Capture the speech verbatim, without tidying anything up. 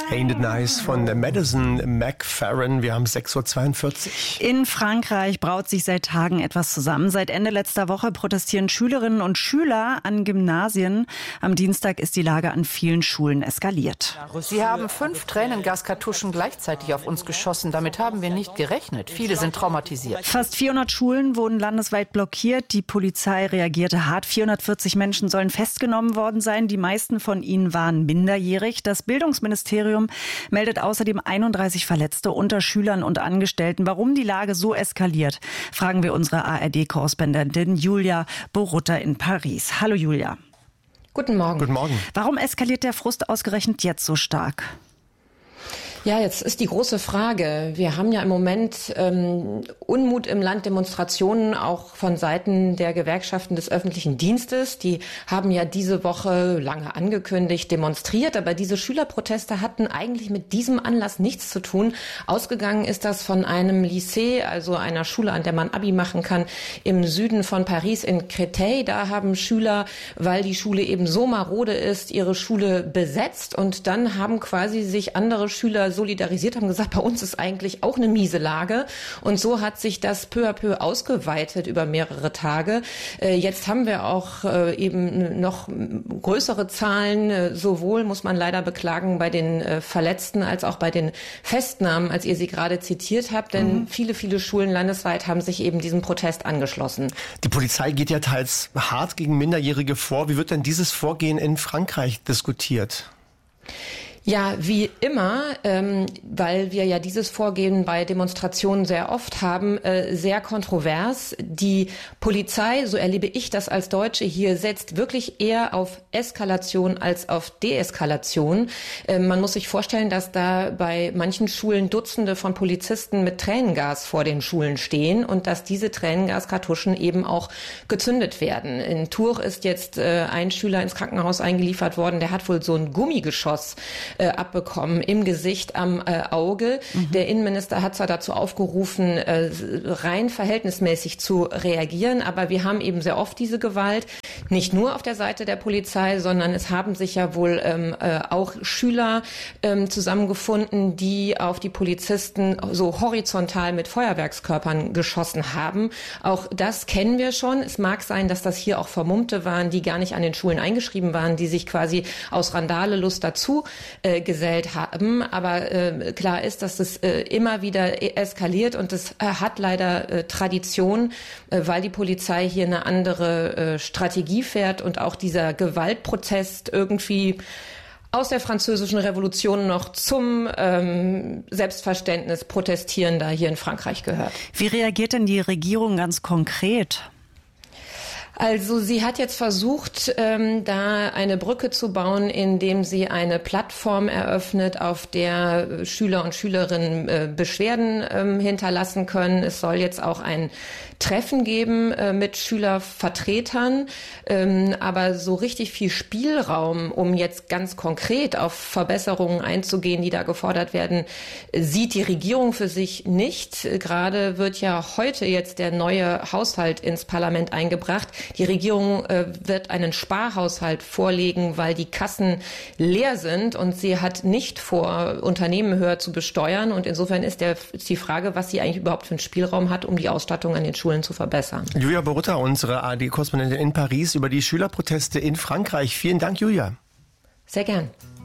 Ain't It Nice von Madison McFerrin. Wir haben sechs Uhr zweiundvierzig. In Frankreich braut sich seit Tagen etwas zusammen. Seit Ende letzter Woche protestieren Schülerinnen und Schüler an Gymnasien. Am Dienstag ist die Lage an vielen Schulen eskaliert. Sie haben fünf Tränengaskartuschen gleichzeitig auf uns geschossen. Damit haben wir nicht gerechnet. Viele sind traumatisiert. Fast vierhundert Schulen wurden landesweit blockiert. Die Polizei reagierte hart. vierhundertvierzig Menschen sollen festgenommen worden sein. Die meisten von ihnen waren minderjährig. Das Bildungsministerium meldet außerdem einunddreißig Verletzte unter Schülern und Angestellten. Warum die Lage so eskaliert, fragen wir unsere A R D-Korrespondentin Julia Borutta in Paris. Hallo Julia. Guten Morgen. Guten Morgen. Warum eskaliert der Frust ausgerechnet jetzt so stark? Ja, jetzt ist die große Frage. Wir haben ja im Moment ähm, Unmut im Land, Demonstrationen auch von Seiten der Gewerkschaften des öffentlichen Dienstes. Die haben ja diese Woche lange angekündigt, demonstriert. Aber diese Schülerproteste hatten eigentlich mit diesem Anlass nichts zu tun. Ausgegangen ist das von einem Lycée, also einer Schule, an der man Abi machen kann, im Süden von Paris in Créteil. Da haben Schüler, weil die Schule eben so marode ist, ihre Schule besetzt. Und dann haben quasi sich andere Schüler solidarisiert, haben gesagt, bei uns ist eigentlich auch eine miese Lage. Und so hat sich das peu à peu ausgeweitet über mehrere Tage. Äh, jetzt haben wir auch äh, eben noch größere Zahlen, äh, sowohl, muss man leider beklagen, bei den äh, Verletzten als auch bei den Festnahmen, als ihr sie gerade zitiert habt. Denn mhm. viele, viele Schulen landesweit haben sich eben diesem Protest angeschlossen. Die Polizei geht ja teils hart gegen Minderjährige vor. Wie wird denn dieses Vorgehen in Frankreich diskutiert? Ja, wie immer, ähm, weil wir ja dieses Vorgehen bei Demonstrationen sehr oft haben, äh, sehr kontrovers. Die Polizei, so erlebe ich das als Deutsche hier, setzt wirklich eher auf Eskalation als auf Deeskalation. Äh, man muss sich vorstellen, dass da bei manchen Schulen Dutzende von Polizisten mit Tränengas vor den Schulen stehen und dass diese Tränengaskartuschen eben auch gezündet werden. In Tours ist jetzt äh, ein Schüler ins Krankenhaus eingeliefert worden, der hat wohl so ein Gummigeschoss Äh, abbekommen im Gesicht, am äh, Auge. Mhm. Der Innenminister hat zwar dazu aufgerufen, äh, rein verhältnismäßig zu reagieren, aber wir haben eben sehr oft diese Gewalt, nicht nur auf der Seite der Polizei, sondern es haben sich ja wohl ähm, äh, auch Schüler ähm, zusammengefunden, die auf die Polizisten so horizontal mit Feuerwerkskörpern geschossen haben. Auch das kennen wir schon. Es mag sein, dass das hier auch Vermummte waren, die gar nicht an den Schulen eingeschrieben waren, die sich quasi aus Randalelust dazu äh, gesellt haben. Aber äh, klar ist, dass es äh, immer wieder eskaliert und es äh, hat leider äh, Tradition, äh, weil die Polizei hier eine andere äh, Strategie fährt und auch dieser Gewaltprotest irgendwie aus der französischen Revolution noch zum ähm, Selbstverständnis Protestierender hier in Frankreich gehört. Wie reagiert denn die Regierung ganz konkret? Also sie hat jetzt versucht, ähm, da eine Brücke zu bauen, indem sie eine Plattform eröffnet, auf der Schüler und Schülerinnen äh, Beschwerden ähm, hinterlassen können. Es soll jetzt auch ein Treffen geben äh, mit Schülervertretern, ähm, aber so richtig viel Spielraum, um jetzt ganz konkret auf Verbesserungen einzugehen, die da gefordert werden, sieht die Regierung für sich nicht. Gerade wird ja heute jetzt der neue Haushalt ins Parlament eingebracht. Die Regierung äh, wird einen Sparhaushalt vorlegen, weil die Kassen leer sind und sie hat nicht vor, Unternehmen höher zu besteuern. Und insofern ist, der, ist die Frage, was sie eigentlich überhaupt für einen Spielraum hat, um die Ausstattung an den Schulen zu verbessern. Julia Borutta, unsere A R D-Korrespondentin in Paris, über die Schülerproteste in Frankreich. Vielen Dank, Julia. Sehr gern.